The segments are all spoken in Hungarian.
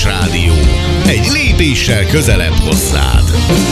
Lépés Rádió. Egy lépéssel közelebb hozzád.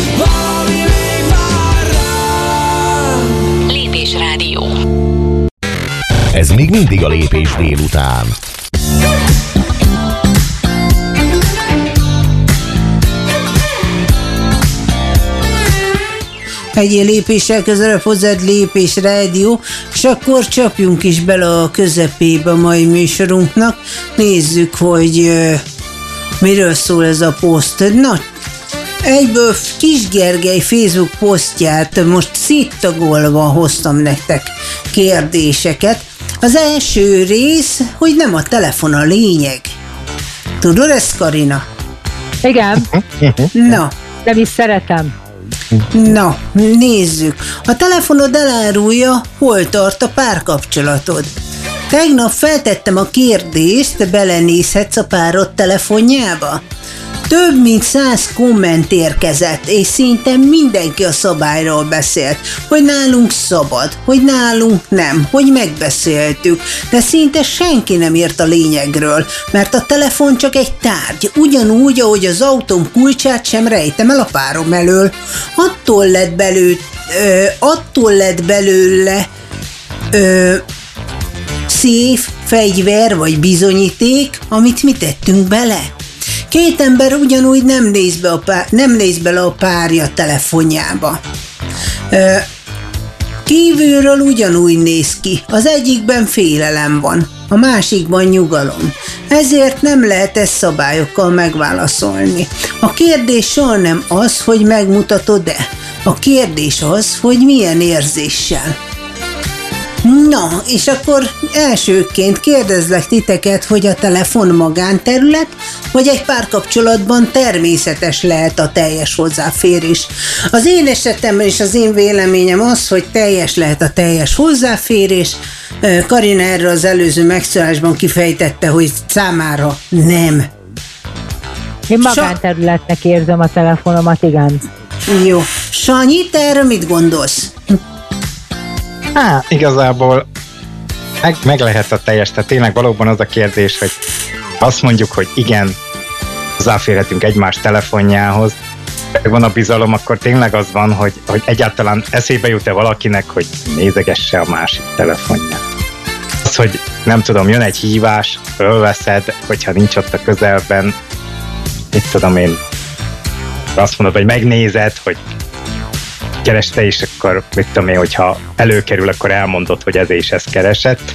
Lépés Rádió. Ez még mindig a Lépés délután. Egy lépéssel közelebb hozzád, Lépés Rádió, és akkor csapjunk is bele a közepébe a mai műsorunknak. Nézzük, hogy miről szól ez a poszt. Na, egyből Kis Gergely Facebook posztját most széttagolva hoztam nektek kérdéseket. Az első rész, hogy nem a telefon a lényeg. Tudod ezt, Karina? Igen. Na. Nem is szeretem. Na, nézzük. A telefonod elárulja, hol tart a párkapcsolatod. Tegnap feltettem a kérdést, belenézhetsz a párod telefonjába? Több mint 100 komment érkezett, és szinte mindenki a szabályról beszélt, hogy nálunk szabad, hogy nálunk nem, hogy megbeszéltük, de szinte senki nem írt a lényegről, mert a telefon csak egy tárgy, ugyanúgy, ahogy az autóm kulcsát sem rejtem el a párom elől. Attól lett belőle széf, fegyver vagy bizonyíték, amit mi tettünk bele. Két ember ugyanúgy nem néz bele a párja telefonjába. Kívülről ugyanúgy néz ki, az egyikben félelem van, a másikban nyugalom. Ezért nem lehet ezt szabályokkal megválaszolni. A kérdés soha nem az, hogy megmutatod-e. A kérdés az, hogy milyen érzéssel. Na, és akkor elsőként kérdezlek titeket, hogy a telefon magánterület, vagy egy párkapcsolatban természetes lehet a teljes hozzáférés. Az én esetemben és az én véleményem az, hogy teljes lehet a teljes hozzáférés. Karina erre az előző megszólásban kifejtette, hogy számára nem. Én magánterületnek érzem a telefonomat, igen. Jó. Sanyi, te erre mit gondolsz? Igazából meg lehet a teljes, tehát tényleg valóban az a kérdés, hogy azt mondjuk, hogy igen, hozzáférhetünk egymás telefonjához, van a bizalom, akkor tényleg az van, hogy egyáltalán eszébe jut-e valakinek, hogy nézegesse a másik telefonját. Az, hogy nem tudom, jön egy hívás, fölveszed, hogyha nincs ott a közelben, mit tudom én, azt mondod, hogy megnézed, hogy kereste, és akkor mit tudom én, hogyha előkerül, akkor elmondod, hogy ez és ezt keresett.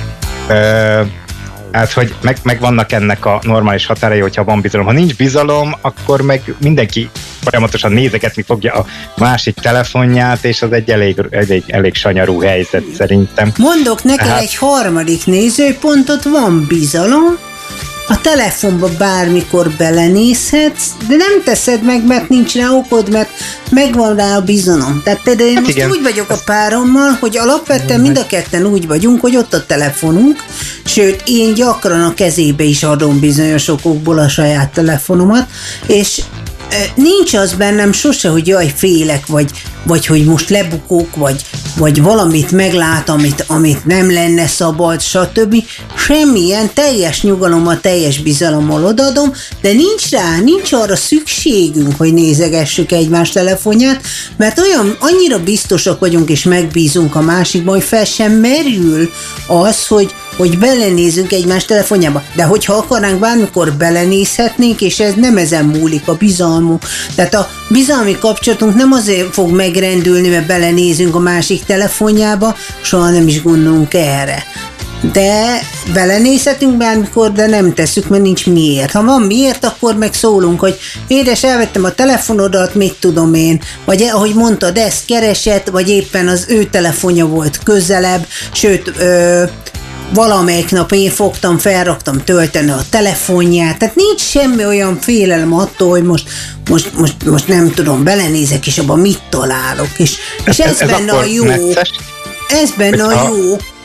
Hát, hogy meg vannak ennek a normális határai, hogyha van bizalom. Ha nincs bizalom, akkor meg mindenki folyamatosan nézegetni fogja a másik telefonját, és az egy elég sanyarú helyzet szerintem. Mondok neked egy harmadik nézőpontot, van bizalom, a telefonba bármikor belenézhetsz, de nem teszed meg, mert nincs rá okod, mert megvan rá a bizalom. Tehát például én most úgy vagyok a párommal, hogy alapvetően mind a ketten úgy vagyunk, hogy ott a telefonunk, sőt, én gyakran a kezébe is adom bizonyos okokból a saját telefonomat, és nincs az bennem sose, hogy jaj, félek, vagy hogy most lebukok, vagy valamit meglát, amit nem lenne szabad, stb. Semmilyen teljes nyugalommal, teljes bizalommal odaadom, de nincs arra szükségünk, hogy nézegessük egymás telefonját, mert annyira biztosak vagyunk és megbízunk a másikban, hogy fel sem merül az, hogy belenézünk egymás telefonjába. De hogyha akarnánk, bármikor belenézhetnénk, és ez nem ezen múlik a bizalmunk. Tehát a bizalmi kapcsolatunk nem azért fog megrendülni, mert belenézünk a másik telefonjába, soha nem is gondolunk erre. De belenézhetünk bármikor, de nem tesszük, mert nincs miért. Ha van miért, akkor meg szólunk, hogy édes, elvettem a telefonodat, mit tudom én, vagy ahogy mondtad, ezt keresett, vagy éppen az ő telefonja volt közelebb, sőt, valamelyik nap én fogtam, felraktam tölteni a telefonját, tehát nincs semmi olyan félelem attól, hogy most nem tudom, belenézek, és abban mit találok, és ez benne a jó. Ez benne a jó,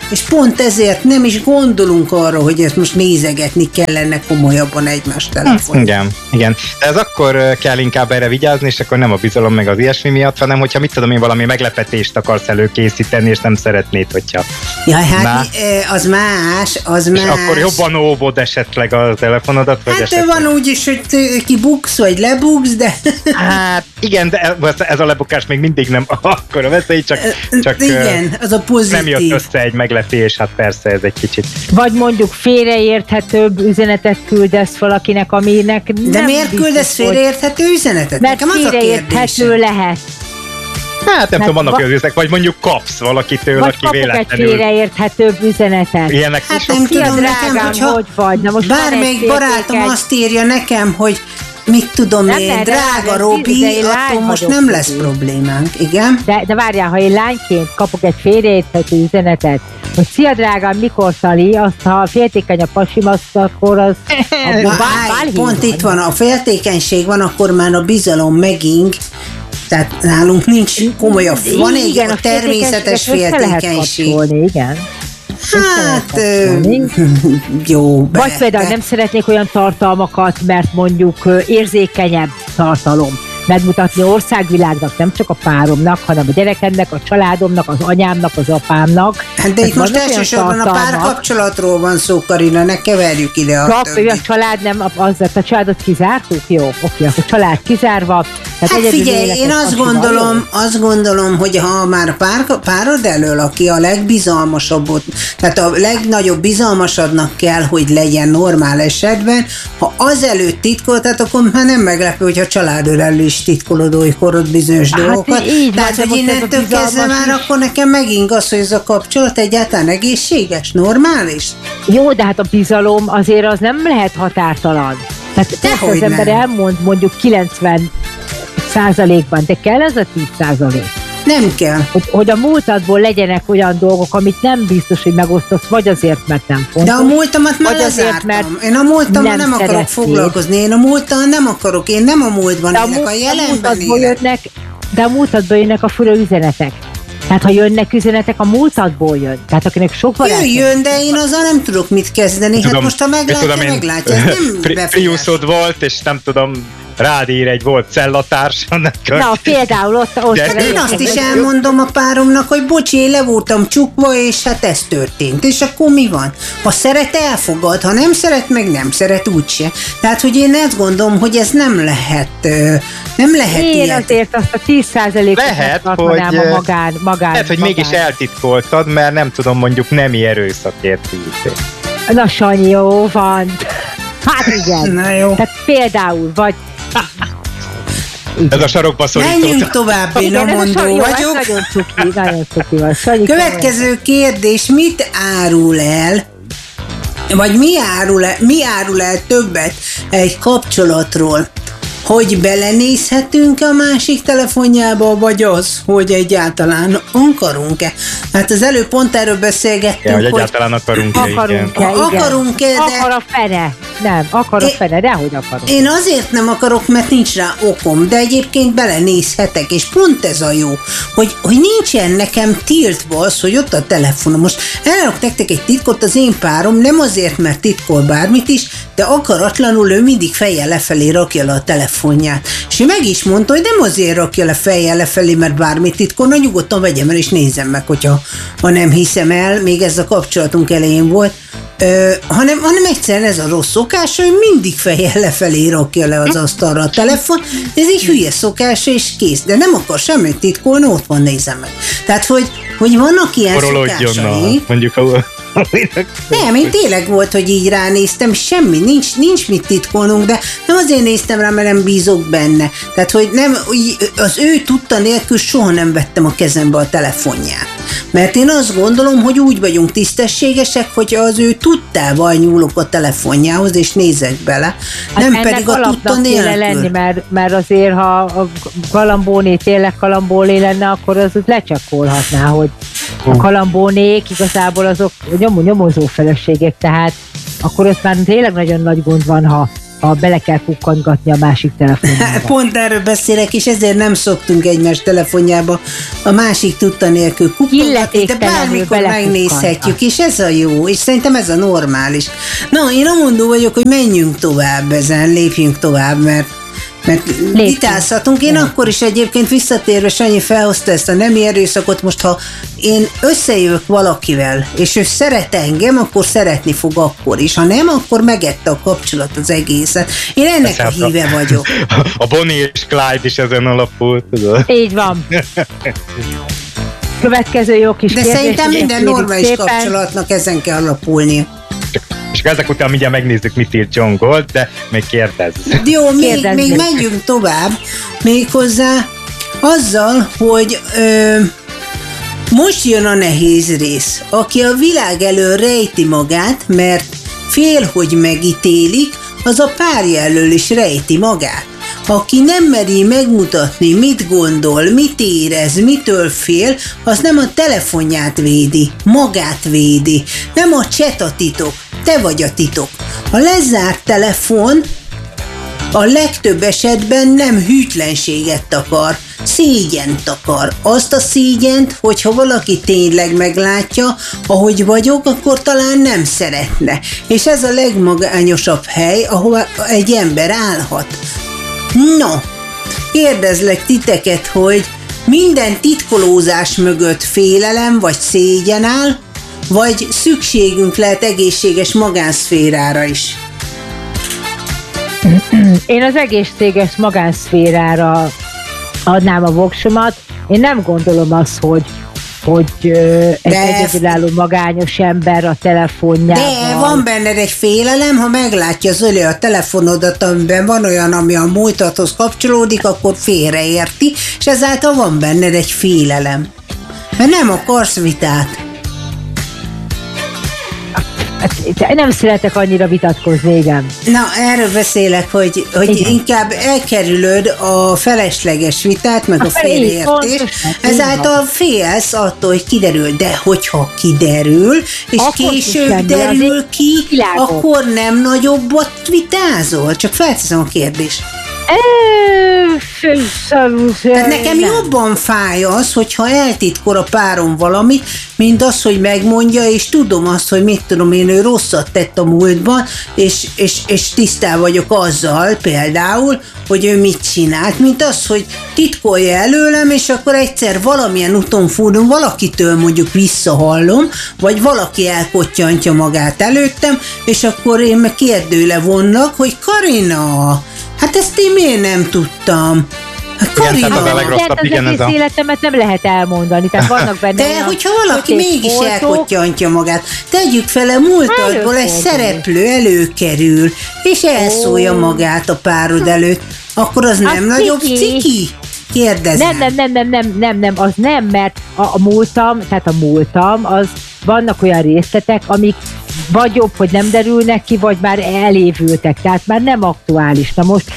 és pont ezért nem is gondolunk arra, hogy ezt most nézegetni kellene komolyabban egymás telefon. Igen. De ez akkor kell inkább erre vigyázni, és akkor nem a bizalom meg az ilyesmi miatt, hanem hogyha mit tudom én, valami meglepetést akarsz előkészíteni, és nem szeretnéd, hogyha... Jaj, hát az más. És akkor jobban óvod esetleg a telefonodat, vagy hát esetleg... van úgy is, hogy kibuksz, vagy lebuksz, de... Hát igen, de ez a lebukás még mindig nem akkor a veszély, csak igen, az a pozitív. Nem jött össze egy meglepés, hát persze ez egy kicsit. Vagy mondjuk félreérthetőbb üzenetet küldesz valakinek, aminek nem. De miért küldesz félreérthető üzenetet? Mert nekem az a félreérthető lehet. Hát nem tudom, vannak olyan üzenetek, vagy mondjuk kapsz valakitől, vagy aki véletlenül... Vagy kapok egy félreérthetőbb üzenetet. Ilyenek hát is nem tudom, drágám, nekem, hogyha hogy vagy? Na most bármelyik barátom azt írja nekem, hogy mit tudom én, drága Robi, attól most nem lesz problémánk, igen? De várjál, ha én lányként kapok egy félreérthető üzenetet, hogy szia drágám, mikor szali, azt ha féltékeny a pasim, akkor az... Pont itt van, a féltékenység van, akkor már a bizalom megint, tehát nálunk nincs komolyabb, van egy a természetes féltékenység. Igen. Hát, jó. Vagy például nem szeretnék olyan tartalmakat, mert mondjuk érzékenyebb tartalom. Megmutatni országvilágnak, nem csak a páromnak, hanem a gyerekemnek, a családomnak, az anyámnak, az apámnak. Hát de itt most elsősorban a párkapcsolatról van szó, Karina, ne keverjük ide a többit. A csálád nem, a családot kizártuk? Jó, oké, akkor család kizárva. Hát figyelj, én azt gondolom, hogy ha már a párod elől, aki a legbizalmasabb, tehát a legnagyobb bizalmasadnak kell, hogy legyen normál esetben, ha azelőtt titkoltat, akkor már nem meglepő, hogy a családod elől is titkolod olykor bizonyos dolgokat. Tehát, hogy innentől kezdve már akkor nekem megint az, hogy ez a kapcsolat egyáltalán egészséges, normális. Jó, de hát a bizalom azért az nem lehet határtalan. Tehát az ember elmond mondjuk 90%-ban, de kell ez a 10%? Nem kell. Hogy a múltadból legyenek olyan dolgok, amit nem biztos, hogy megosztasz, vagy azért, mert nem fontos. De a múltamat már lezártam. Én a múltammal nem akarok foglalkozni. Én a múlttal nem akarok. Én nem a múltban élek, a jelenben élek. De a múltadból jönnek a fura üzenetek. Tehát ha jönnek üzenetek, a múltadból jön. Tehát akinek sok barátja. Jön, de én azzal nem tudok mit kezdeni. Hát most ha meglátja. Priusod volt, és nem tudom, rád ír egy volt cellatársa. Na, például ott én azt is elmondom a páromnak, hogy bocsi, én le voltam csukva, és hát ez történt. És akkor mi van? Ha szeret, elfogad, ha nem szeret, meg nem szeret úgyse. Tehát, hogy én azt gondolom, hogy ez nem lehet én ilyet. Azért azt a 10%-ot tartanám a magán. Lehet, hogy mégis eltitkoltad, mert nem tudom, mondjuk nemi erőszakért hívték. Na, Sanyi, jó van. Hát igen. Na jó. Tehát például, vagy ez a sarokba szorító. Menjünk tovább, én a mondó vagyok. Nagyon cuki van. Következő kérdés, mit árul el, vagy mi árul el többet egy kapcsolatról? Hogy belenézhetünk a másik telefonjába, vagy az, hogy egyáltalán akarunk-e? Hát az előbb pont erről beszélgettünk, hogy egyáltalán akarunk-e, de... Akar a fene. Nem, akar a fene, dehogy akarok. Én azért nem akarok, mert nincs rá okom, de egyébként belenézhetek, és pont ez a jó, hogy nincsen nekem tiltva az, hogy ott a telefonom. Most elárulok nektek egy titkot, az én párom nem azért, mert titkol bármit is, de akaratlanul ő mindig fejjel lefelé rakja le a telefonját. És ő meg is mondta, hogy nem azért rakja le fejjel lefelé, mert bármit titkolna, nyugodtan vegyem el és nézzem meg, hogyha nem hiszem el, még ez a kapcsolatunk elején volt, hanem egyszerűen ez a rossz szokás, hogy mindig fejjel lefelé rakja le az asztalra a telefon, ez egy hülye szokás, és kész, de nem akar semmit titkolni, ott van, nézem meg. Tehát, hogy vannak ilyen szokásai. Mondjuk nem, én tényleg volt, hogy így ránéztem, semmi, nincs mit titkolnunk, de nem azért néztem rá, mert nem bízok benne. Tehát, hogy nem, az ő tudta nélkül soha nem vettem a kezembe a telefonját. Mert én azt gondolom, hogy úgy vagyunk tisztességesek, hogy az ő tudtával nyúlok a telefonjához, és nézek bele, hát nem pedig a tudta nélkül. Lenni, mert azért, ha a Galambóné tényleg Galambóné lenne, akkor az lecsekkolhatná, hogy a Galambónék igazából azok nyomozó feleségek, tehát akkor ott már tényleg nagyon nagy gond van, ha bele kell kukkantgatni a másik telefonjába. Pont erről beszélek, és ezért nem szoktunk egymás telefonjába a másik tudta nélkül kukkantgatni, de bármikor megnézhetjük, és ez a jó, és szerintem ez a normális. Na, én amondó vagyok, hogy menjünk tovább ezen, lépjünk tovább, mert vitázhatunk. Én akkor is egyébként visszatérve, Sanyi felhozta ezt a nemi erőszakot, most ha én összejövök valakivel, és ő szeret engem, akkor szeretni fog akkor is. Ha nem, akkor megette a kapcsolat az egészet. Én ennek a híve vagyok. A Bonnie és Clyde is ezen alapult. Így van. Következő jó kis kérdés. De szerintem minden normális kapcsolatnak ezen kell alapulnia. És ezek után mindjárt megnézzük, mit írt John Gold, de még kérdezz. Jó, még menjünk tovább, méghozzá azzal, hogy most jön a nehéz rész. Aki a világ elől rejti magát, mert fél, hogy megítélik, az a párja elől is rejti magát. Aki nem meri megmutatni, mit gondol, mit érez, mitől fél, az nem a telefonját védi, magát védi. Nem a chat a titok, te vagy a titok. A lezárt telefon a legtöbb esetben nem hűtlenséget takar, szégyent akar. Azt a szégyent, hogyha valaki tényleg meglátja, ahogy vagyok, akkor talán nem szeretne. És ez a legmagányosabb hely, ahol egy ember állhat. No, kérdezlek titeket, hogy minden titkolózás mögött félelem vagy szégyen áll, vagy szükségünk lehet egészséges magánszférára is? Én az egészséges magánszférára adnám a voksomat. Én nem gondolom azt, hogy egy egyedülálló magányos ember a telefonjával. De van benned egy félelem, ha meglátja Zöli a telefonodat, amiben van olyan, ami a múltadhoz kapcsolódik, akkor félreérti, és ezáltal van benned egy félelem. Mert nem akarsz vitát. Nem szeretek annyira vitatkozni, igen. Na, erről beszélek, hogy inkább elkerülöd a felesleges vitát, meg a félreértést. Ezáltal félsz attól, hogy kiderül. De hogyha kiderül, és akkor később derül ki, akkor nem nagyobbat vitázol? Csak felteszem a kérdést. Tehát nekem jobban fáj az, hogyha eltitkol a párom valamit, mint az, hogy megmondja, és tudom azt, hogy mit tudom én, ő rosszat tett a múltban, és tisztán vagyok azzal például, hogy ő mit csinált, mint az, hogy titkolja előlem, és akkor egyszer valamilyen úton fordul, valakitől mondjuk visszahallom, vagy valaki elkottyantja magát előttem, és akkor én meg kérdőle vonnak, hogy Karina, hát ezt én miért nem tudtam? Igen, tehát az a legrosszabb, igen, az egész életemet nem lehet elmondani, tehát vannak benne. De hogyha valaki mégis elkottyantja magát, tegyük fel, a múltadból egy szereplő előkerül, és elszólja magát a párod előtt, akkor az nem nagyobb ciki? Kérdezem. Nem, az nem, mert a múltam, az vannak olyan részletek, amik vagy jobb, hogy nem derülnek ki, vagy már elévültek, tehát már nem aktuális. Na most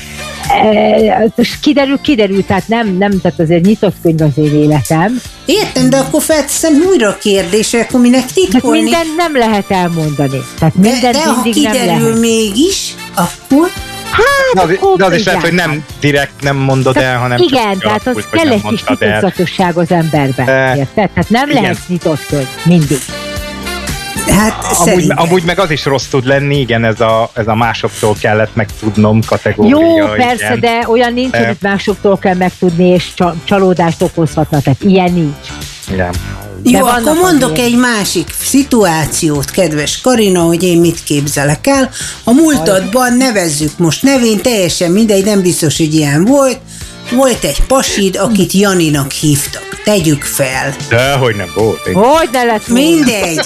kiderül, tehát nem, tehát azért nyitott könyv az én életem. Értem, de akkor felteszem újra a kérdésre, akkor minek titkolni? Minden nem lehet elmondani. Tehát minden de ha kiderül mégis, akkor... Hát, de az is lehet, hogy nem direkt nem mondod el, hanem igen, tehát az kell egy kis titokzatosság az emberben. Tehát nem lehet nyitott könyv, mindig. Hát amúgy meg az is rossz tud lenni, igen, ez a másoktól kellett megtudnom kategória. Jó, persze, igen. De olyan nincs, hogy másoktól kell megtudni, és csalódást okozhatna, tehát ilyen nincs. Igen. Jó, akkor mondok egy másik szituációt, kedves Karina, hogy én mit képzelek el. A múltadban nevezzük most nevén, teljesen mindegy, nem biztos, hogy ilyen volt. Volt egy pasid, akit Janinak hívtak. Tegyük fel. Dehogy nem volt. Hogy ne lett volna? Mindegy.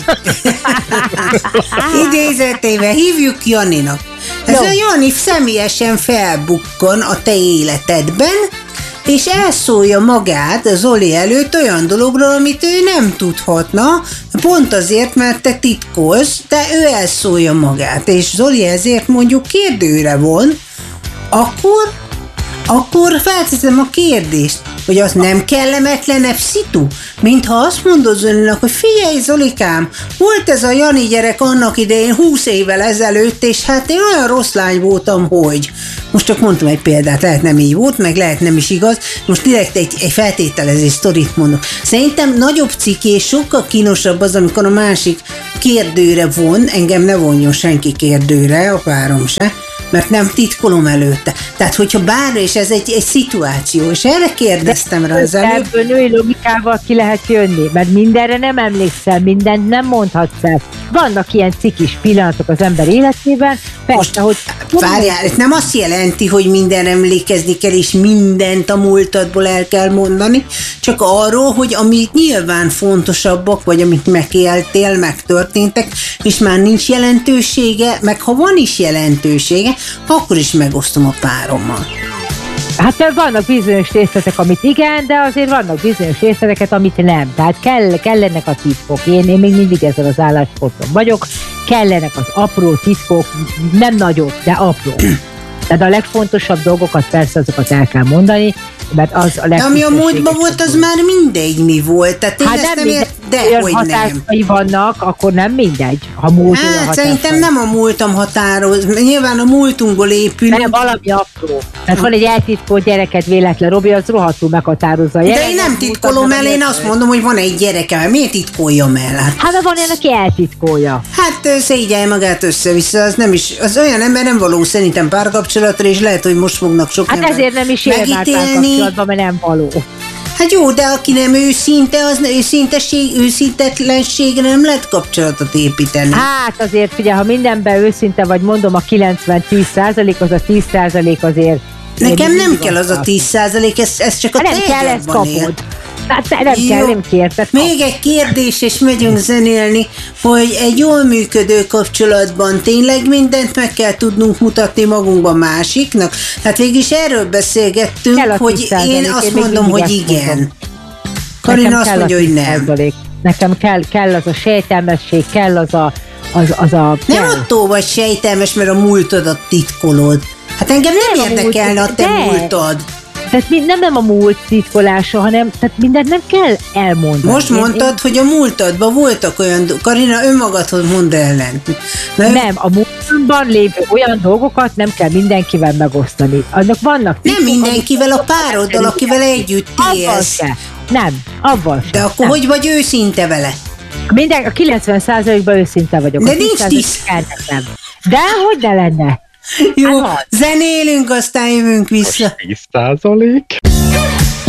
Idézetével hívjuk Janinak. Ez a Jani személyesen felbukkan a te életedben, és elszólja magát Zoli előtt olyan dologról, amit ő nem tudhatna, pont azért, mert te titkolsz, de ő elszólja magát, és Zoli ezért mondjuk kérdőre von, akkor felteszem a kérdést. hogy az nem kellemetlenebb szitu, mintha azt mondod Zolinak, hogy figyelj Zolikám, volt ez a Jani gyerek annak idején 20 évvel ezelőtt, és hát én olyan rossz lány voltam, hogy... Most csak mondtam egy példát, lehet nem így volt, meg lehet nem is igaz, most direkt egy feltételezés sztorit mondok. Szerintem nagyobb ciki és sokkal kínosabb az, amikor a másik kérdőre von, engem ne vonjon senki kérdőre, a párom se, mert nem titkolom előtte. Tehát, hogyha bármi, és ez egy szituáció, és erre kérdeztem rá az előbb. Ebből női logikával ki lehet jönni, mert mindenre nem emlékszel, mindent nem mondhatsz el. Vannak ilyen cikis pillanatok az ember életében, persze, hogy... Várjál, ez nem azt jelenti, hogy minden emlékezni kell, és mindent a múltadból el kell mondani, csak arról, hogy amik nyilván fontosabbak, vagy amit megéltél, megtörténtek, és már nincs jelentősége, meg ha van is jelentősége, akkor is megosztom a párommal. Hát vannak bizonyos részletek, amit igen, de azért vannak bizonyos részleteket, amit nem. Tehát kellenek a titkok. Én még mindig ezen az állásponton vagyok. Kellenek az apró titkok, nem nagyok, de apró. Tehát a legfontosabb dolgokat persze azokat el kell mondani, mert az a legfontosabb. Ami a múltban volt, az már mindegy mi volt. Tehát én ezt nem ért, de hogy nem. Vannak, akkor nem mindegy. Ha múlt hát szerintem nem a múltam határoz. Nyilván a múltunkból épül. Nem, valami apró. Tehát van egy eltitkolt gyereket véletlen, Robi, az rohadtul meghatározza. De én nem titkolom el, én azt mondom, hogy van egy gyerekem. Miért titkoljam el? Hát van olyan, aki eltitkolja. Hát szégyelj magát össze-vissza, az nem is, az olyan ember nem való szerintem párkapcsolatra, és lehet, hogy most fognak sok hát ezért nem is él már párkapcsolatban, mert nem való. Hát jó, de aki nem őszinte, az őszintetlenségre nem lehet kapcsolatot építeni. Hát azért figyelj, ha mindenben őszinte vagy, mondom, a 90-10%, az a 10% azért... Nekem nem kell az a 10%, ez csak a tejgyakban él. Hát nem kell, nem kértek. Még egy kérdés, és megyünk zenélni, hogy egy jól működő kapcsolatban tényleg mindent meg kell tudnunk mutatni magunkban másiknak? Hát végülis erről beszélgettünk, hogy én azt mondom, hogy igen. Karina azt mondja, hogy nem. Nekem kell az a sejtelmesség, kell az a... Nem attól vagy sejtelmes, mert a múltodat titkolod. Hát engem nem érdekelne a te múltod. Tehát nem a múlt titkolása, hanem tehát mindent nem kell elmondani. Most mondtad, hogy a múltadban voltak olyan... Karina, önmagadhoz mondd ellen. Nem, a múltban lévő olyan dolgokat nem kell mindenkivel megosztani. Annak vannak titkok, nem mindenkivel, a pároddal, akivel együtt élsz. Nem, abban sem. De akkor hogy vagy őszinte vele? A 90%-ban őszinte vagyok. De nincs 10. De hogy ne lenne? Jó, zenélünk, aztán jövünk vissza. 10%.